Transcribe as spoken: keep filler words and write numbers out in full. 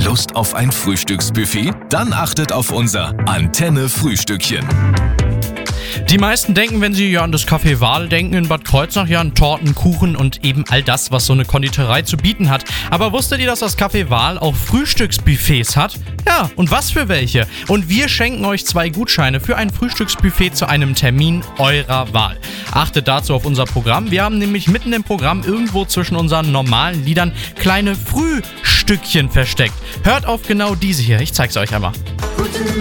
Lust auf ein Frühstücksbuffet? Dann achtet auf unser Antenne-Frühstückchen. Die meisten denken, wenn sie ja an das Café Wahl denken, in Bad Kreuznach ja an Torten, Kuchen und eben all das, was so eine Konditorei zu bieten hat. Aber wusstet ihr, dass das Café Wahl auch Frühstücksbuffets hat? Ja, und was für welche? Und wir schenken euch zwei Gutscheine für ein Frühstücksbuffet zu einem Termin eurer Wahl. Achtet dazu auf unser Programm. Wir haben nämlich mitten im Programm irgendwo zwischen unseren normalen Liedern kleine Frühstückchen versteckt. Hört auf genau diese hier. Ich zeig's euch einmal.